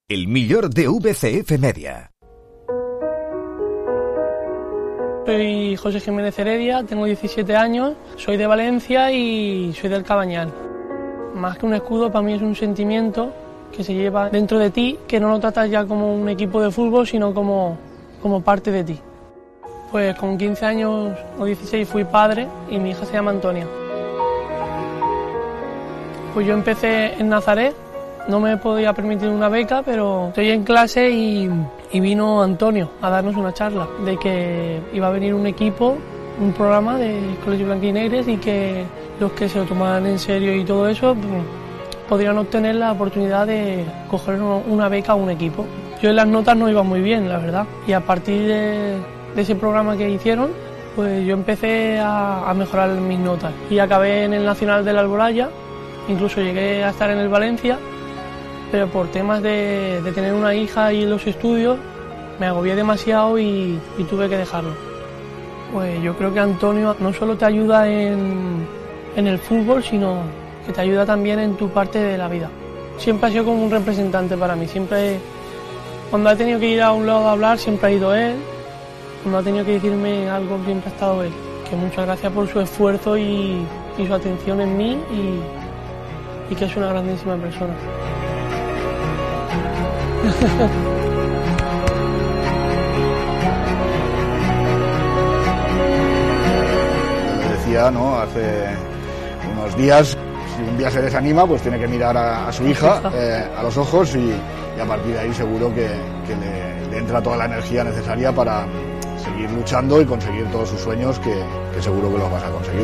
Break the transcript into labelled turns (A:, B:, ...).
A: El millor de VCF Media.
B: Soy José Jiménez Heredia, tengo 17 años, soy de Valencia y soy del Cabañal. Más que un escudo, para mí es un sentimiento que se lleva dentro de ti, que no lo tratas ya como un equipo de fútbol, sino como parte de ti. Pues con 15 años o 16 fui padre y mi hija se llama Antonia. Pues yo empecé en Nazaret, no me podía permitir una beca, pero estoy en clase y vino Antonio a darnos una charla de que iba a venir un equipo, un programa de Colegio Blanquinegres y que los que se lo tomaban en serio y todo eso podrían obtener la oportunidad de coger una beca a un equipo. Yo en las notas no iba muy bien, la verdad, y a partir de ese programa que hicieron, pues yo empecé a mejorar mis notas y acabé en el Nacional de la Alboraya, incluso llegué a estar en el Valencia, pero por temas de tener una hija y los estudios me agobié demasiado y tuve que dejarlo. Pues yo creo que Antonio no solo te ayuda en el fútbol, sino que te ayuda también en tu parte de la vida. Siempre ha sido como un representante para mí, siempre, cuando ha tenido que ir a un lado a hablar, siempre ha ido él, cuando ha tenido que decirme algo, siempre ha estado él. Que muchas gracias por su esfuerzo y su atención en mí y que es una grandísima persona.
C: Decía, ¿no?, hace unos días, si un día se desanima, pues tiene que mirar a su hija a los ojos y a partir de ahí seguro que le entra toda la energía necesaria para seguir luchando y conseguir todos sus sueños, que seguro que los vas a conseguir.